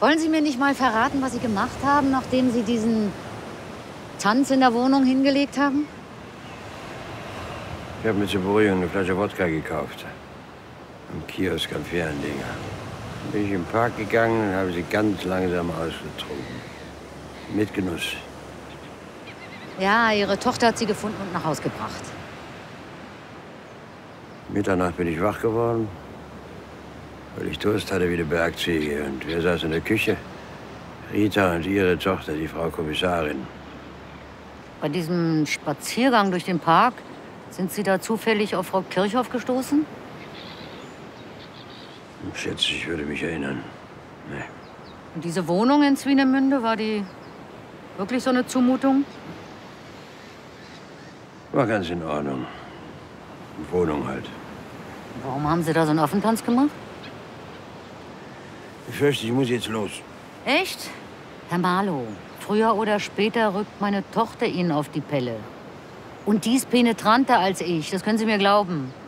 Wollen Sie mir nicht mal verraten, was Sie gemacht haben, nachdem Sie diesen Tanz in der Wohnung hingelegt haben? Ich habe mir zur Beruhigung eine Flasche Wodka gekauft. Am Kiosk am Fähranleger. Bin ich im Park gegangen und habe sie ganz langsam ausgetrunken. Mit Genuss. Ja, Ihre Tochter hat Sie gefunden und nach Haus gebracht. Mitternacht bin ich wach geworden, weil ich Durst hatte wie eine Bergziege. Und wer saß in der Küche? Rita und ihre Tochter, die Frau Kommissarin. Bei diesem Spaziergang durch den Park sind Sie da zufällig auf Frau Kirchhoff gestoßen? Ich schätze, ich würde mich erinnern. Nee. Und diese Wohnung in Swinemünde, war die wirklich so eine Zumutung? War ganz in Ordnung. Wohnung halt. Warum haben Sie da so einen Affentanz gemacht? Ich fürchte, ich muss jetzt los. Echt? Herr Marlow, früher oder später rückt meine Tochter Ihnen auf die Pelle. Und die ist penetranter als ich, das können Sie mir glauben.